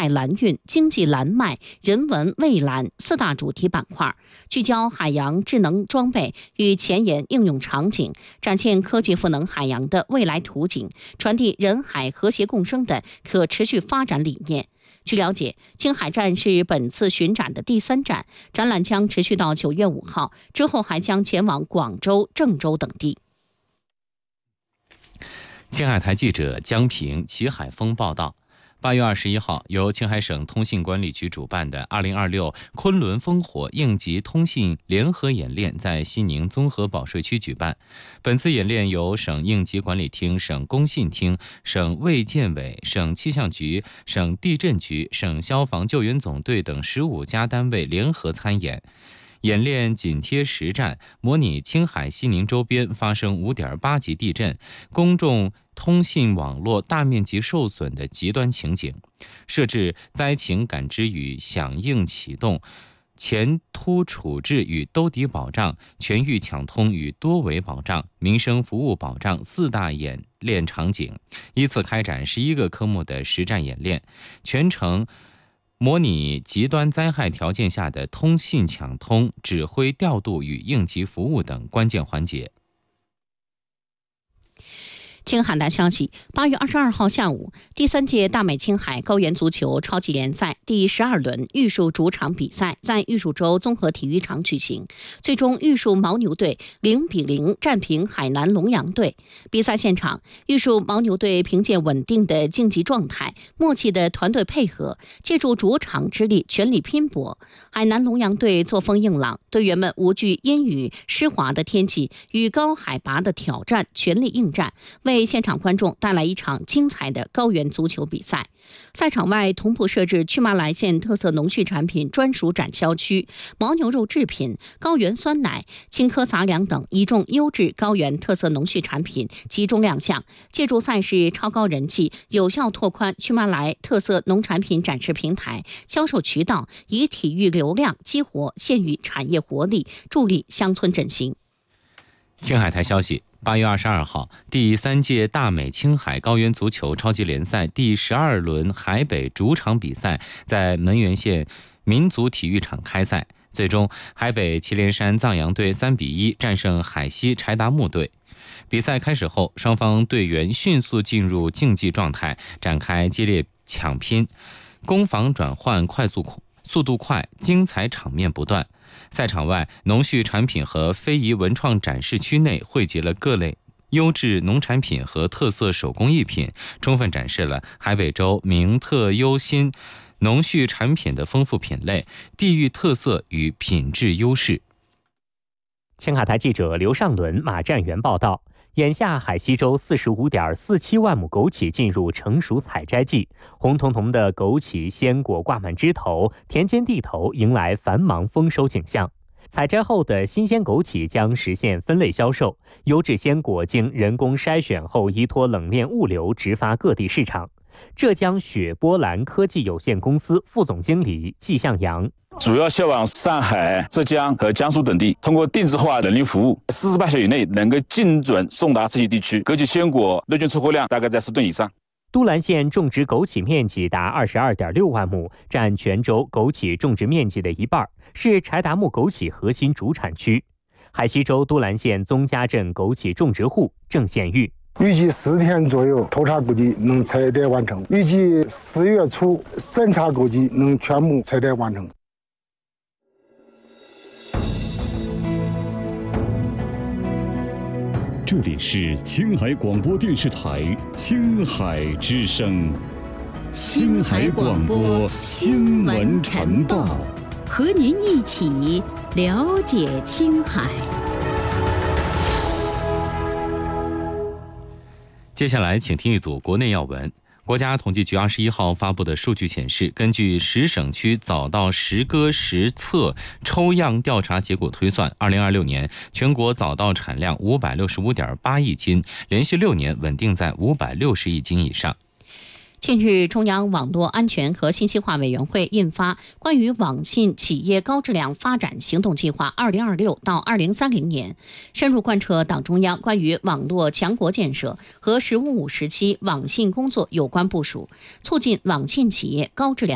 态蓝运、经济蓝脉、人文蔚蓝4大主题板块，聚焦海洋智能装备与前沿应用场景，展现科技赋能海洋的未来图景，传递人海和谐共生的可持续发展理念。据了解，青海站是本次巡展的第3站，展览将持续到9月5号，之后还将前往广州、郑州等地。 青海台记者江平、齐海峰报道。8月21号，由青海省通信管理局主办的2026昆仑烽火应急通信联合演练在西宁综合保税区举办。本次演练由省应急管理厅、省工信厅、省卫健委、省气象局、省地震局、省消防救援总队等15家单位联合参演。演练紧贴实战，模拟青海西宁周边发生5.8级地震，公众通信网络大面积受损的极端情景，设置灾情感知与响应启动、前突处置与兜底保障、全域抢通与多维保障、民生服务保障4大演练场景，依次开展11个科目的实战演练，全程模拟极端灾害条件下的通信抢通、指挥调度与应急服务等关键环节。 青海的消息，8月22号下午，第3届大美青海高原足球超级联赛第12轮玉树主场比赛在玉树州综合体育场举行，最终玉树牦牛队0-0战平海南龙阳队。比赛现场，玉树牦牛队凭借稳定的竞技状态、默契的团队配合，借助主场之力全力拼搏。海南龙阳队作风硬朗，队员们无惧阴雨湿滑的天气与高海拔的挑战，全力应战，为现场观众带来一场精彩的高原足球比赛。赛场外同步设置曲麻来县特色农畜产品专属展销区、牦牛肉制品、高原酸奶、青稞杂粮等一众优质高原特色农畜产品集中亮相，借助赛事超高人气，有效拓宽曲麻来特色农产品展示平台、销售渠道，以体育流量激活县域产业活力，助力乡村振兴。 青海台消息，8月22号，第3届大美青海高原足球超级联赛第12轮海北主场比赛在门源县民族体育场开赛，最终海北祁连山藏羊队3-1战胜海西柴达木队。比赛开始后，双方队员迅速进入竞技状态，展开激烈抢拼，攻防转换速度快，精彩场面不断。赛场外，农畜产品和非遗文创展示区内汇集了各类优质农产品和特色手工艺品，充分展示了海北州名特优新农畜产品的丰富品类、地域特色与品质优势。 青海台记者刘尚伦、马占元报道。眼下海西州45.47万亩枸杞进入成熟采摘季，红彤彤的枸杞鲜果挂满枝头，田间地头迎来繁忙丰收景象。采摘后的新鲜枸杞将实现分类销售，优质鲜果经人工筛选后依托冷链物流直发各地市场。浙江雪波兰科技有限公司副总经理季向阳。 主要销往上海、浙江和江苏等地，通过定制化人力服务，48小时以内能够精准送达这些地区。枸杞鲜果日均出货量大概在10吨以上。 都兰县种植枸杞面积达22.6万亩，占全州枸杞种植面积的一半，是柴达木枸杞核心主产区。海西州都兰县宗家镇枸杞种植户郑宪玉。 预计10天左右投插枸杞能采摘完成，预计10月初审查枸杞能全部采摘完成。 这里是青海广播电视台青海之声， 青海广播新闻晨报，和您一起了解青海。 接下来请听一组国内要闻。国家统计局21号发布的数据显示，根据10省区早稻实割实测抽样调查结果推算，2026年全国早稻产量565.8亿斤，连续6年稳定在560亿斤以上。 近日，中央网络安全和信息化委员会印发《关于网信企业高质量发展行动计划（2026到2030年）》，深入贯彻党中央关于网络强国建设和“十五五”时期网信工作有关部署，促进网信企业高质量